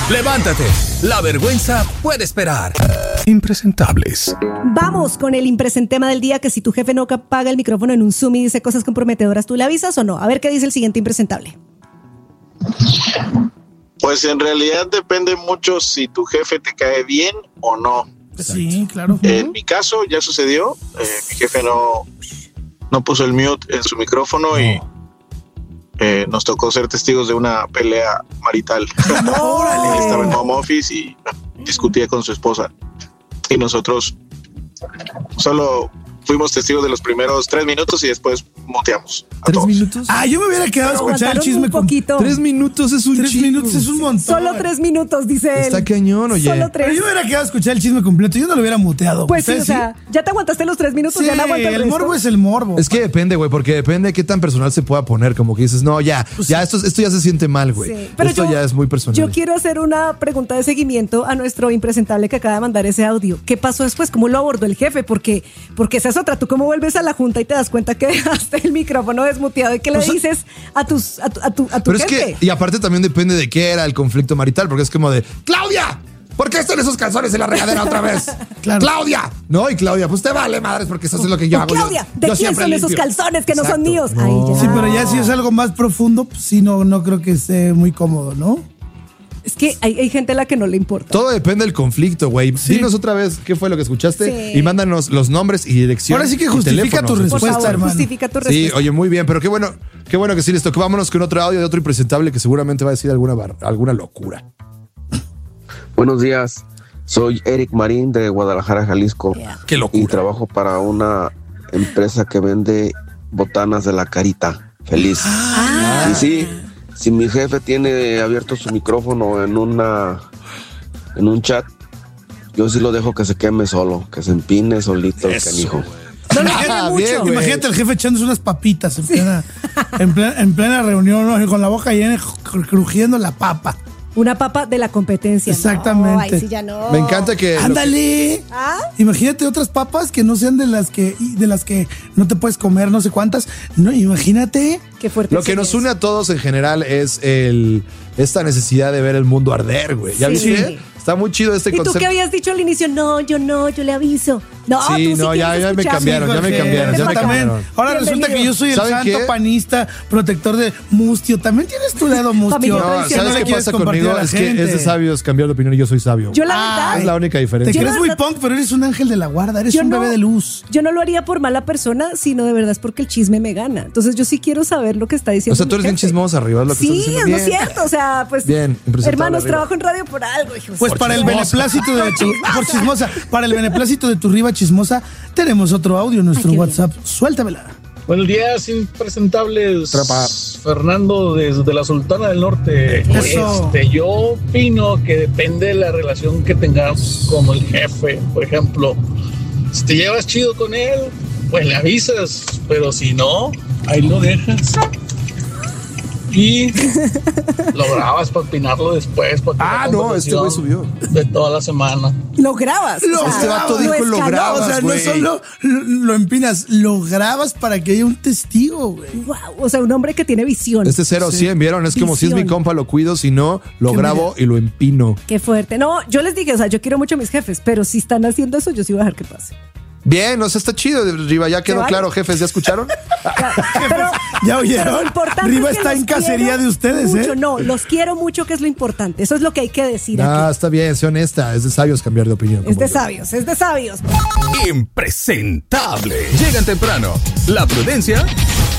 Levántate, la vergüenza puede esperar. Impresentables. Vamos con el impresentema del día, que si tu jefe no apaga el micrófono en un Zoom y dice cosas comprometedoras, ¿tú le avisas o no? A ver qué dice el siguiente impresentable. Pues en realidad depende mucho si tu jefe te cae bien o no. Sí, claro. En mi caso ya sucedió. Mi jefe no puso el mute en su micrófono y nos tocó ser testigos de una pelea marital. Él estaba en home office y discutía con su esposa. Y nosotros solo fuimos testigos de los primeros 3 minutos y después muteamos. ¿3 minutos? Yo me hubiera quedado a escuchar el chisme un poquito. 3 minutos es un 3 minutos es un montón. Solo 3 minutos, dice él. Está cañón, oye. Solo 3. Pero yo me hubiera quedado a escuchar el chisme completo. Yo no lo hubiera muteado. Pues sí, o sea, ya te aguantaste los 3 minutos, sí, ya no aguantas el morbo resto. es el morbo. Es que depende, güey, porque depende de qué tan personal se pueda poner. Como que dices, no, ya, Pues esto ya se siente mal, güey. Sí, pero esto ya es muy personal. Yo quiero hacer una pregunta de seguimiento a nuestro impresentable que acaba de mandar ese audio. ¿Qué pasó después? ¿Cómo lo abordó el jefe? Porque esa es otra. ¿Tú cómo vuelves a la junta y te das cuenta que dejaste el micrófono desmuteado y qué le dices a tu Pero jefe? es que, y aparte también depende de qué era el conflicto marital, porque es como de, ¡Claudia! ¿Por qué están esos calzones en la regadera otra vez? Claro. ¡Claudia! No, y Claudia, pues te vale madres porque eso es lo que yo hago. Claudia, ¿de yo quién siempre son esos limpio. calzones que no son Exacto. míos? No. Ay, ya. Sí, pero ya si es algo más profundo, pues sí, no creo que esté muy cómodo, ¿no? Es que hay gente a la que no le importa. Todo depende del conflicto, güey. Sí. Dinos otra vez qué fue lo que escuchaste Sí. y mándanos los nombres y dirección. Ahora sí que y justifica teléfono. tu Por respuesta, favor, hermano. justifica tu Sí, respuesta. oye, muy bien, pero qué bueno que sí les tocó. Vámonos con otro audio de otro impresentable que seguramente va a decir alguna locura. Buenos días, soy Eric Marín de Guadalajara, Jalisco. Qué locura. Y trabajo para una empresa que vende botanas de la Carita Feliz. Y sí, si mi jefe tiene abierto su micrófono en un chat, yo sí lo dejo que se queme solo, que se empine solito el canijo. No lo quiere mucho. bien, güey. Imagínate el jefe echándose unas papitas en plena reunión, ¿no? Con la boca llena, crujiendo la papa. Una papa de la competencia. Exactamente. No, ay, sí, ya no. Me encanta que... ¡Ándale! ¿Ah? Imagínate otras papas que no sean de las que no te puedes comer, no sé cuántas. No, imagínate. Qué fuerte. Lo que nos une a todos en general es esta necesidad de ver el mundo arder, güey. ¿Ya Sí. viste? Está muy chido este ¿Y tú concepto. qué habías dicho al inicio? No, yo le aviso. No, Sí, tú sí no, ya quieres me escuchar. cambiaron, ya me Jorge, cambiaron, ya me también. cambiaron. Ahora Bienvenido. resulta que yo soy el ¿Saben santo qué? panista, protector de Mustio. También tienes tu dedo, Mustio. Familia No, tradicional. ¿sabes le qué quieres pasa compartir conmigo? a la Es que gente. es de sabios cambiar de opinión y yo soy sabio. Yo la verdad, Es la única Te diferencia. Yo crees la muy verdad- punk, pero eres un ángel de la guarda. Eres Yo un no- bebé de luz. yo no lo haría por mala persona, sino de verdad es porque el chisme me gana. Entonces yo sí quiero saber lo que está diciendo. O sea, tú mi eres bien jefe. chismosa arriba, es lo que Sí, estás es diciendo. lo Bien. cierto. O sea, pues, Bien, impresentable hermanos, arriba. trabajo en radio por algo, hijos. Pues para el beneplácito de tu por chismosa, para el beneplácito de tu riva chismosa, tenemos otro audio en nuestro Ay, qué WhatsApp. Suéltamela. Buenos días, impresentables. Trapa. Fernando desde la Sultana del Norte. Eso. Yo opino que depende de la relación que tengas con el jefe. Por ejemplo, si te llevas chido con él, pues le avisas. Pero si no, ahí lo dejas. Y lo grabas para opinarlo después. No, este güey subió. De toda la semana. Lo grabas. Este vato dijo lo escaló. grabas, O sea, no güey. solo lo empinas, lo grabas para que haya un testigo, güey. Wow, o sea, un hombre que tiene visión. Este 0 Sí. 100, ¿vieron? Es como si es mi Visión. compa, lo cuido, si no, lo Qué grabo y lo empino. Qué fuerte. No, yo les dije, o sea, yo quiero mucho a mis jefes, pero si están haciendo eso, yo sí voy a dejar que pase. Bien, o sea, está chido, Riva, ya quedó vale? claro, jefes, ¿ya escucharon? Pero ¿Ya oyeron? lo importante Riva es que está los en cacería quiero de ustedes, mucho. ¿eh? No, los quiero mucho, que es lo importante. Eso es lo que hay que decir Ah, aquí. está bien, sé honesta, es de sabios cambiar de opinión. Es como de yo. sabios, es de sabios. Impresentable. Llegan temprano. La prudencia